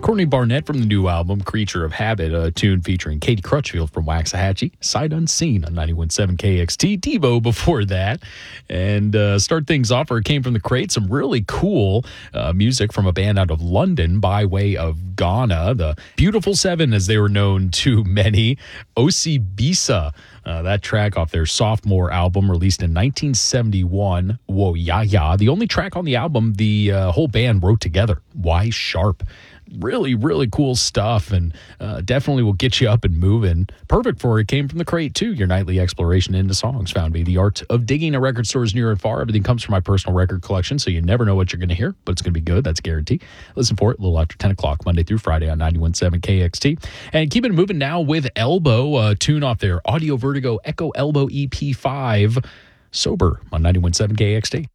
Courtney Barnett from the new album Creature of Habit, a tune featuring Katie Crutchfield from Waxahachie, Sight Unseen on 91.7 KXT. Devo before that. And start things off, or it came from the crate, some really cool music from a band out of London by way of Ghana, the Beautiful Seven, as they were known to many. Osibisa, that track off their sophomore album released in 1971, Whoa Ya Ya. The only track on the album the whole band wrote together, Y Sharp. Really, really cool stuff, and definitely will get you up and moving. Perfect for It Came from the Crate, too. Your nightly exploration into songs found me. The art of digging at record stores near and far. Everything comes from my personal record collection, so you never know what you're going to hear, but it's going to be good. That's guaranteed. Listen for it a little after 10 o'clock, Monday through Friday on 91.7 KXT. And keep it moving now with Elbow, a tune off their Audio Vertigo Echo Elbow EP5, Sober on 91.7 KXT.